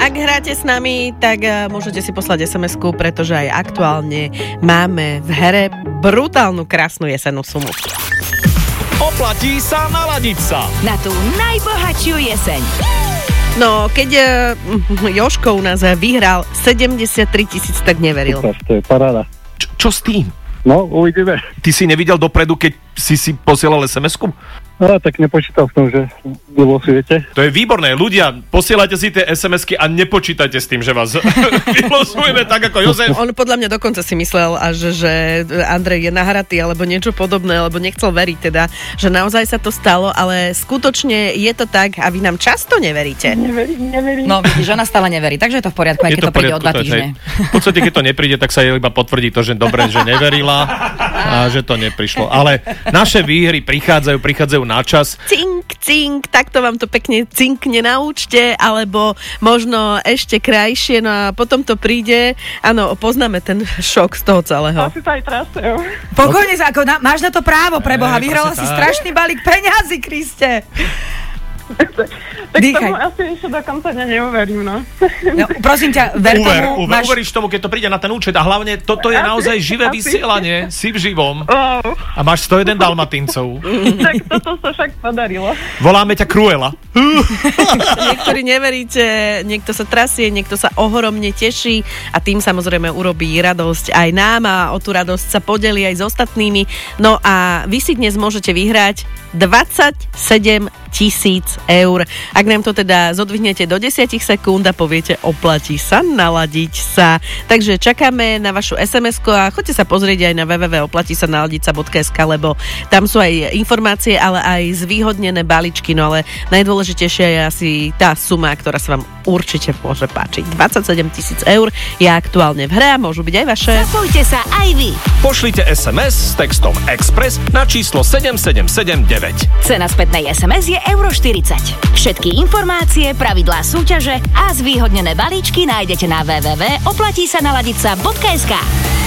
Ak hráte s nami, tak môžete si poslať SMS-ku, pretože aj aktuálne máme v hre brutálnu, krásnu jesennú sumu. Oplatí sa naladiť sa na tú najbohatšiu jeseň. No, keď Jožko u nás vyhral 73 000, tak neveril. To je paráda. Čo s tým? No, uvidíme. Ty si nevidel dopredu, keď si posielal SMS-ku? No, tak nepočítal som, že vylosujete. To je výborné. Ľudia, posielajte si tie SMS-ky a nepočítajte s tým, že vás vylosujeme tak ako Jozef. On podľa mňa dokonca si myslel, že Andrej je nahratý alebo niečo podobné, lebo nechcel veriť teda, že naozaj sa to stalo, ale skutočne je to tak a vy nám často neveríte. Neverím. No vidíš, ona stále neverí, takže je to v poriadku, aj keď to príde o 2 týždne. V podstate, keď to nepríde, tak sa jej iba potvrdí to, že dobre, že neverila a že to neprišlo. Ale naše výhry prichádzajú na čas. Cink, takto vám to pekne cinkne na účte, alebo možno ešte krajšie, no a potom to príde. Áno, poznáme ten šok z toho celého. Asi sa aj trasejú. Pokojne, máš na to právo, preboha, vyhrala si strašný balík peňazí, Kriste. Tak tomu asi ešte do konca neuverím, no. Prosím ťa, uveríš tomu, keď to príde na ten účet a hlavne toto je naozaj živé vysielanie, si v živom a máš 101 dalmatincov. Tak toto sa však podarilo. Voláme ťa Cruella. Niektorí neveríte, niekto sa trasie, niekto sa ohromne teší a tým samozrejme urobí radosť aj nám a o tú radosť sa podelí aj s ostatnými. No a vy si dnes môžete vyhrať 27 000 eur. Ak nám to teda zodvihnete do 10 sekúnd a poviete oplatí sa naladiť sa. Takže čakáme na vašu SMS-ku a choďte sa pozrieť aj na www.oplatisanaladiť.sk, lebo tam sú aj informácie, ale aj zvýhodnené balíčky, no ale najdôležitejšia je asi tá suma, ktorá sa vám určite môže páčiť. 27 000 eur je aktuálne v hre a môžu byť aj vaše. Zapojte sa aj vy. Pošlite SMS s textom Express na číslo 7779. Cena spätnej SMS je €40. Všetky informácie, pravidlá súťaže a zvýhodnené balíčky nájdete na www.oplatísanaladiť.sk.